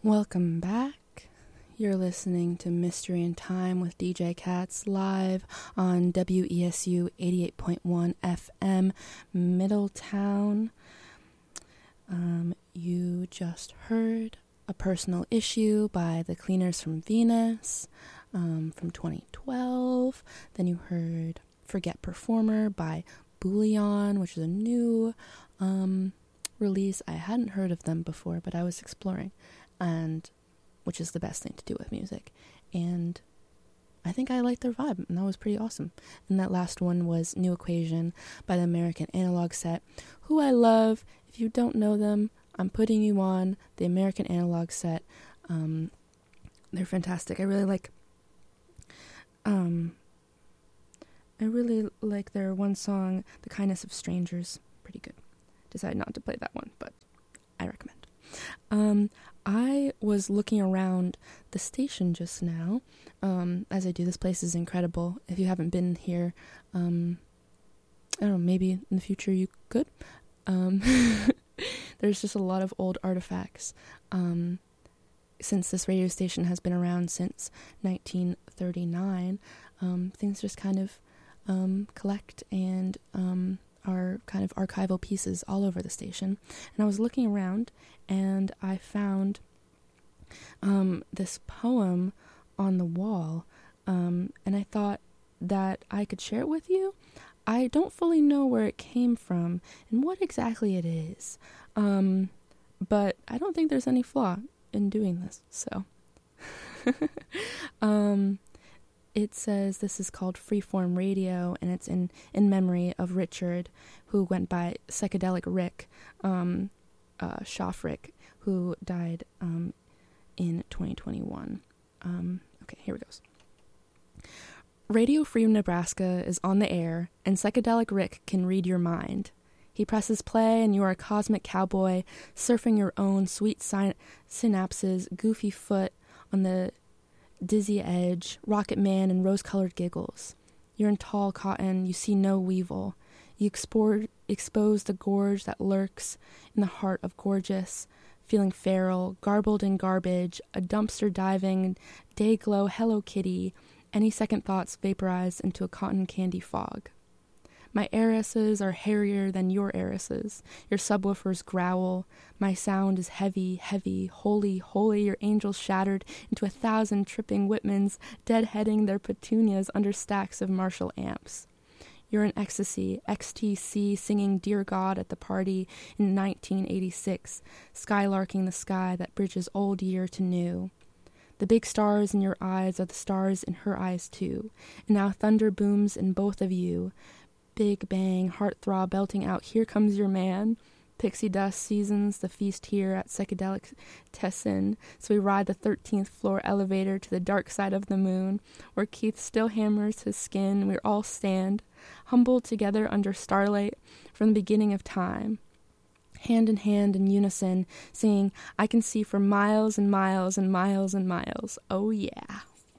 Welcome back. You're listening to Mystery in Time with DJ Katz live on WESU 88.1 FM Middletown. You just heard A Personal Issue by The Cleaners from Venus from 2012. Then you heard Forget Performer by Bullion, which is a new release. I hadn't heard of them before, but I was exploring, and which is the best thing to do with music. And I think I liked their vibe, and that was pretty awesome. And that last one was New Equation by the American Analog Set, who I love. If you don't know them, I'm putting you on the American Analog Set. They're fantastic. I really like their one song, The Kindness of Strangers. Pretty good. Decided not to play that one, but I recommend. I was looking around the station just now, as I do. This place is incredible. If you haven't been here, I don't know, maybe in the future you could. There's just a lot of old artifacts. Since this radio station has been around since 1939, things just kind of collect and are kind of archival pieces all over the station. And I was looking around, and I found this poem on the wall, and I thought that I could share it with you. I don't fully know where it came from and what exactly it is, but I don't think there's any flaw in doing this, so. It says this is called Freeform Radio, and it's in memory of Richard, who went by Psychedelic Rick, Schaffrick, who died in 2021. Okay, here it goes. Radio Free Nebraska is on the air, and Psychedelic Rick can read your mind. He presses play, and you are a cosmic cowboy, surfing your own sweet synapses, goofy foot on the dizzy edge, rocket man and rose-colored giggles. You're in tall cotton, you see no weevil. You expose the gorge that lurks in the heart of gorgeous, feeling feral, garbled in garbage, a dumpster diving, day glow Hello Kitty, any second thoughts vaporized into a cotton candy fog. My heiresses are hairier than your heiresses. Your subwoofers growl. My sound is heavy, heavy, holy, holy. Your angels shattered into 1,000 tripping Whitmans, deadheading their petunias under stacks of Marshall amps. You're in ecstasy, XTC singing Dear God at the party in 1986, skylarking the sky that bridges old year to new. The big stars in your eyes are the stars in her eyes too, and now thunder booms in both of you. Big bang, heartthrob belting out, here comes your man. Pixie dust seasons the feast here at Psychedelic Tessin, so we ride the 13th floor elevator to the dark side of the moon, where Keith still hammers his skin. We all stand, humbled together under starlight from the beginning of time. Hand in hand in unison, singing, I can see for miles and miles and miles and miles. Oh yeah.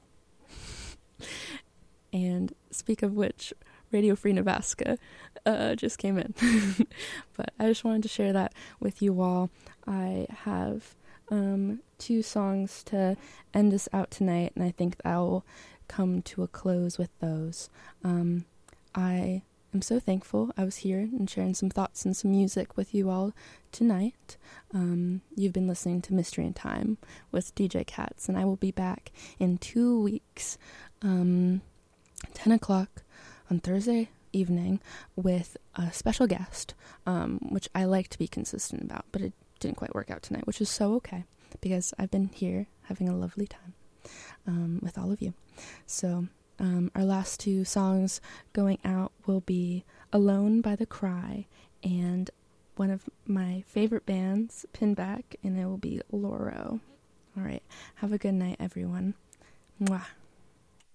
And speak of which, Radio Free Nebraska just came in. But I just wanted to share that with you all. I have 2 songs to end us out tonight, and I think that will come to a close with those. I am so thankful I was here and sharing some thoughts and some music with you all tonight. You've been listening to Mystery in Time with DJ Katz, and I will be back in 2 weeks, 10 o'clock on Thursday evening with a special guest, which I like to be consistent about, but it didn't quite work out tonight, which is so okay, because I've been here having a lovely time with all of you. So our last 2 songs going out will be Alone by The Cry and one of my favorite bands, Pinback, and it will be Loro. All right, have a good night, everyone. Mwah.